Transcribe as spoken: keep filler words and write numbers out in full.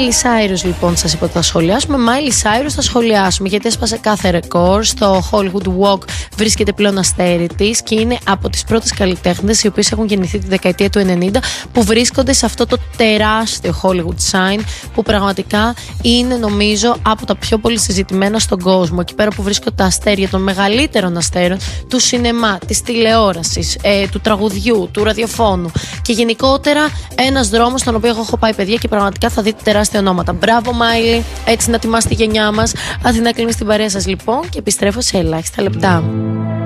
Miley Cyrus, λοιπόν, σας είπα ότι θα σχολιάσουμε. Miley Cyrus θα σχολιάσουμε, γιατί έσπασε κάθε ρεκόρ. Στο Hollywood Walk βρίσκεται πλέον αστέρι της και είναι από τις πρώτες καλλιτέχνες οι οποίες έχουν γεννηθεί τη δεκαετία του ενενήντα που βρίσκονται σε αυτό το τεράστιο Hollywood sign, που πραγματικά είναι, νομίζω, από τα πιο πολύ συζητημένα στον κόσμο. Εκεί πέρα που βρίσκονται τα αστέρια των μεγαλύτερων αστέρων του σινεμά, της τηλεόρασης, ε, του τραγουδιού, του ραδιοφώνου και γενικότερα ένας δρόμος στον οποίο εγώ έχω πάει, παιδιά, και πραγματικά θα δείτε τεράστια ονόματα. Μπράβο, Μάιλι, έτσι να τιμάς τη γενιά μας. Αθηνά, κλείνει στην παρέα σας, λοιπόν, και επιστρέφω σε ελάχιστα λεπτά.